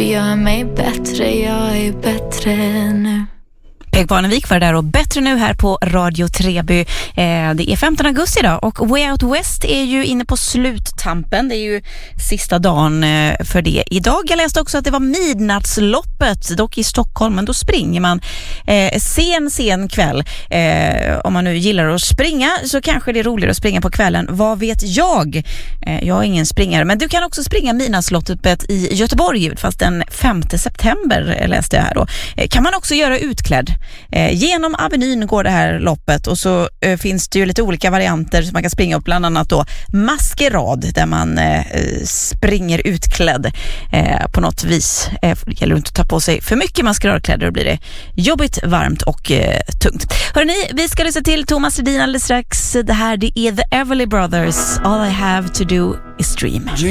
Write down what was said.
gör mig bättre, jag är bättre nu. Peg Parnevik var där och bättre nu här på Radio Treby. Det är 15 augusti idag och Way Out West är ju inne på sluttampen. Det är ju sista dagen för det idag. Jag läste också att det var midnattsloppet, dock i Stockholm, men då springer man sen kväll. Om man nu gillar att springa så kanske det är roligare att springa på kvällen. Vad vet jag? Jag är ingen springare, men du kan också springa midnattsloppet i Göteborg, fast den 5 september läste jag här då. Kan man också göra utklädd. Genom Avenyn går det här loppet och så finns det ju lite olika varianter som man kan springa upp, bland annat då maskerad där man springer utklädd på något vis. Det gäller inte att ta på sig för mycket maskeradkläder, då blir det jobbigt, varmt och tungt. Hörrni, vi ska lyssna till Thomas Ledin alldeles strax. Det här, det är The Everly Brothers. All I have to do is dream.